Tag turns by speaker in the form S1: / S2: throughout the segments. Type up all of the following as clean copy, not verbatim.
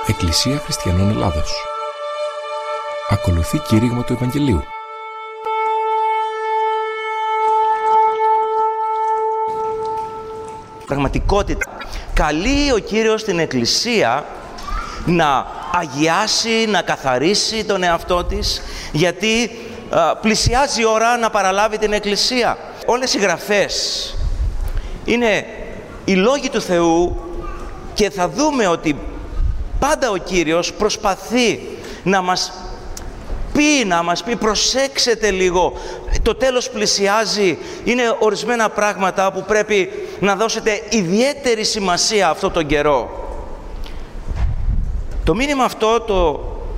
S1: Εκκλησία Χριστιανών Ελλάδος. Ακολουθεί κήρυγμα του Ευαγγελίου.
S2: Πραγματικότητα. Καλεί ο Κύριος την Εκκλησία να αγιάσει, να καθαρίσει τον εαυτό της, γιατί πλησιάζει η ώρα να παραλάβει την Εκκλησία. Όλες οι γραφές είναι οι λόγοι του Θεού και θα δούμε ότι πάντα ο Κύριος προσπαθεί να μας πει προσέξτε λίγο, το τέλος πλησιάζει, είναι ορισμένα πράγματα που πρέπει να δώσετε ιδιαίτερη σημασία αυτόν τον καιρό. Το μήνυμα αυτό το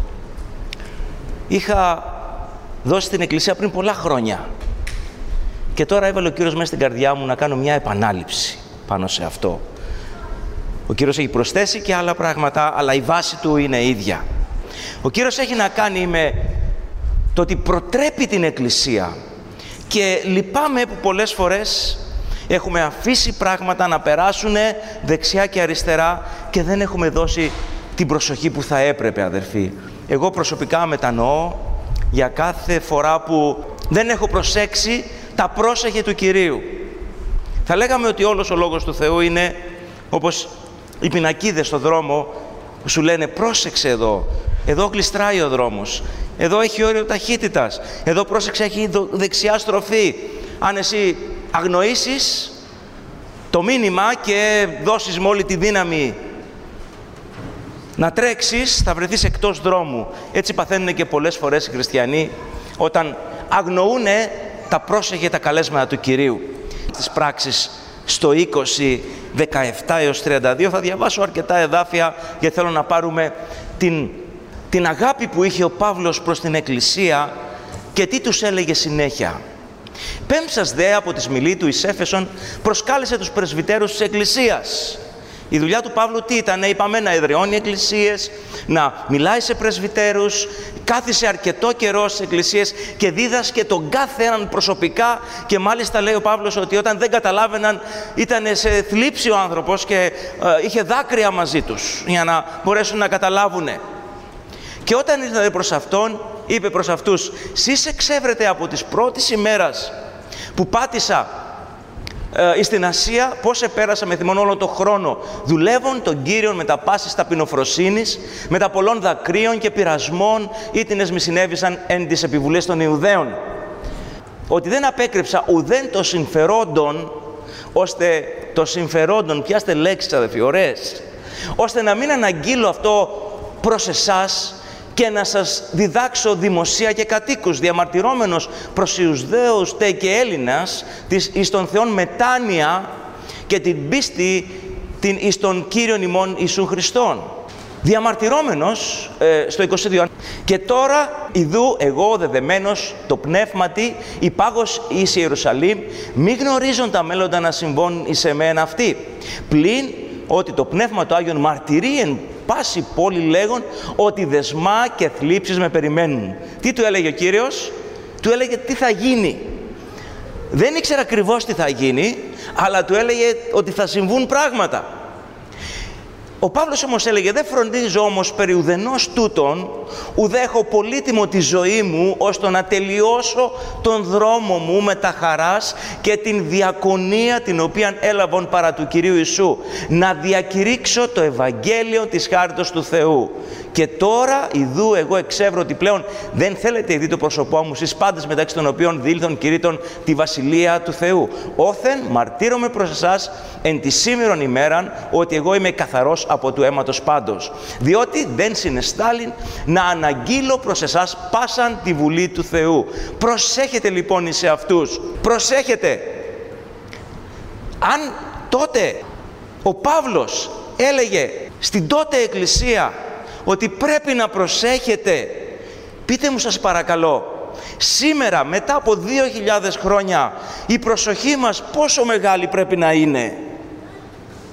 S2: είχα δώσει στην Εκκλησία πριν πολλά χρόνια και τώρα έβαλε ο Κύριος μέσα στην καρδιά μου να κάνω μια επανάληψη πάνω σε αυτό. Ο Κύριος έχει προσθέσει και άλλα πράγματα, αλλά η βάση του είναι ίδια. Ο Κύριος έχει να κάνει με το ότι προτρέπει την Εκκλησία και λυπάμαι που πολλές φορές έχουμε αφήσει πράγματα να περάσουν δεξιά και αριστερά και δεν έχουμε δώσει την προσοχή που θα έπρεπε, αδερφοί. Εγώ προσωπικά μετανοώ για κάθε φορά που δεν έχω προσέξει τα πρόσεχε του Κυρίου. Θα λέγαμε ότι όλος ο Λόγος του Θεού είναι όπως οι πινακίδες στο δρόμο που σου λένε πρόσεξε εδώ, εδώ γλιστράει ο δρόμος, εδώ έχει όριο ταχύτητας, εδώ πρόσεξε έχει δεξιά στροφή. Αν εσύ αγνοήσεις το μήνυμα και δώσεις με όλη τη δύναμη να τρέξεις, θα βρεθείς εκτός δρόμου. Έτσι παθαίνουν και πολλές φορές οι χριστιανοί όταν αγνοούν τα πρόσεχε, τα καλέσματα του Κυρίου. Στις πράξεις στο 20, 17 έως 32 θα διαβάσω αρκετά εδάφια γιατί θέλω να πάρουμε την αγάπη που είχε ο Παύλος προς την Εκκλησία και τι τους έλεγε συνέχεια. Πέμψας δε από τη σμιλή του εις Έφεσον προσκάλεσε τους πρεσβυτέρους της Εκκλησίας. Η δουλειά του Παύλου τι ήταν? Είπαμε να εδραιώνει εκκλησίες, να μιλάει σε πρεσβυτέρους, κάθισε αρκετό καιρό στις εκκλησίες και δίδασκε τον κάθε έναν προσωπικά και μάλιστα λέει ο Παύλος ότι όταν δεν καταλάβαιναν ήταν σε θλίψη ο άνθρωπος και είχε δάκρυα μαζί τους για να μπορέσουν να καταλάβουνε. Και όταν ήρθατε προς αυτόν, είπε προς αυτούς, «Σεις εξεύρετε από τις πρώτης ημέρας που πάτησα στην Ασία, πώς επέρασα με θυμόν όλο τον χρόνο, δουλεύων τον Κύριον με τα πάσης ταπεινοφροσύνης, με τα πολλών δακρύων και πειρασμών, ήτινες μη συνέβησαν εν τις επιβουλές των Ιουδαίων. Ότι δεν απέκρυψα ουδέν το συμφερόντων, ώστε το συμφερόντων, πιάστε λέξεις αδελφοί, ωραίες, ώστε να μην αναγγείλω αυτό προς εσάς και να σας διδάξω δημοσία και κατοίκους, διαμαρτυρόμενος προς Ιουδαίους τε και Έλληνας, εις των Θεών μετάνοια και την πίστη την εις των Κύριων ημών Ιησού Χριστόν. Διαμαρτυρόμενος στο 22. Και τώρα, ιδού εγώ δεδεμένος το πνεύματι, υπάγος εις Ιερουσαλήμ, μη γνωρίζουν τα μέλλοντα να συμβών εις εμένα αυτοί. Πλην ότι το Πνεύμα του Άγιον μαρτυρεί εν πάση πόλη λέγον ότι δεσμά και θλίψεις με περιμένουν. Τι του έλεγε ο Κύριος? Του έλεγε τι θα γίνει. Δεν ήξερε ακριβώς τι θα γίνει, αλλά του έλεγε ότι θα συμβούν πράγματα. Ο Παύλος όμως έλεγε δεν φροντίζω όμως περί ουδενός τούτον, ουδέ έχω πολύτιμο τη ζωή μου, ώστε να τελειώσω τον δρόμο μου με τα χαράς και την διακονία την οποία έλαβον παρά του Κυρίου Ιησού, να διακηρύξω το Ευαγγέλιο της χάριτος του Θεού. Και τώρα, ιδού, εγώ εξεύρω ότι πλέον δεν θέλετε ειδεί το πρόσωπό μου στις πάντες μεταξύ των οποίων δήλθον κηρύττων τη Βασιλεία του Θεού. Όθεν μαρτύρομαι προς εσάς εν τη σήμερον ημέραν ότι εγώ είμαι καθαρός από του αίματος πάντος. Διότι δεν συνεστάλην να αναγγείλω προς εσάς πάσαν τη Βουλή του Θεού. Προσέχετε λοιπόν σε αυτούς. Προσέχετε. Αν τότε ο Παύλος έλεγε στην τότε Εκκλησία ότι πρέπει να προσέχετε, πείτε μου σας παρακαλώ, σήμερα μετά από 2.000 χρόνια η προσοχή μας πόσο μεγάλη πρέπει να είναι?